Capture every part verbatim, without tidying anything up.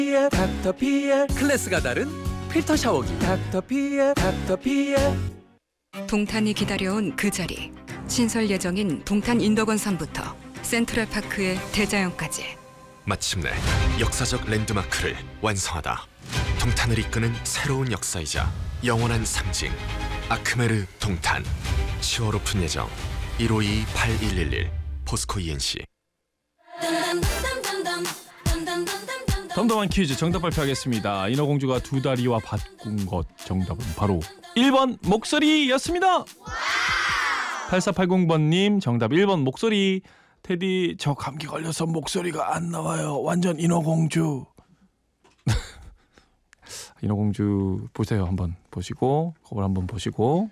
닥터피엘 클래스가 다른 필터 샤워기 닥터피엘 닥터피엘. 동탄이 기다려온 그 자리. 신설 예정인 동탄 인덕원선부터 센트럴파크의 대자연까지. 마침내 역사적 랜드마크를 완성하다. 동탄을 이끄는 새로운 역사이자 영원한 상징. 아크메르 동탄. 시월 오픈 예정. 일오이 팔일일일 포스코 이엔씨. 덤덤한 퀴즈 정답 발표하겠습니다. 인어공주가 두 다리와 바꾼 것 정답은 바로 일 번 목소리였습니다. 팔사팔공번님 정답 일 번 목소리. 테디 저 감기 걸려서 목소리가 안 나와요. 완전 인어공주. 인어공주 보세요. 한번 보시고 거울 한번 보시고.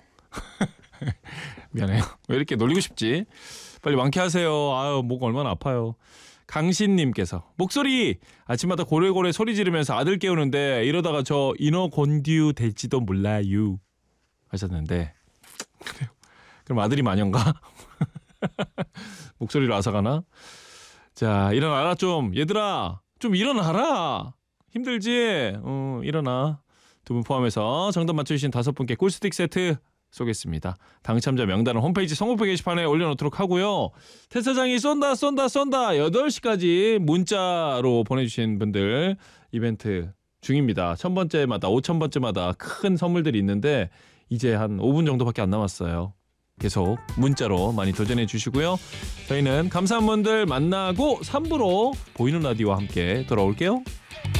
미안해요. 왜 이렇게 놀리고 싶지? 빨리 완쾌하세요. 아유 목 얼마나 아파요. 강신님께서 목소리 아침마다 고래고래 소리 지르면서 아들 깨우는데 이러다가 저 인어곤듀 될지도 몰라요 하셨는데 그래요. 그럼 아들이 마녀인가? 목소리로 앗아가나? 자 일어나라 좀 얘들아 좀 일어나라 힘들지? 어, 일어나. 두 분 포함해서 정답 맞춰주신 다섯 분께 꿀스틱 세트 쏘겠습니다. 당첨자 명단은 홈페이지 선곡표 게시판에 올려놓도록 하고요. 태사장이 쏜다 쏜다 쏜다 여덟 시까지 문자로 보내주신 분들 이벤트 중입니다. 천 번째마다 오천 번째마다 큰 선물들이 있는데 이제 한 오 분 정도밖에 안 남았어요. 계속 문자로 많이 도전해 주시고요. 저희는 감사한 분들 만나고 삼 부로 보이는 라디오와 함께 돌아올게요.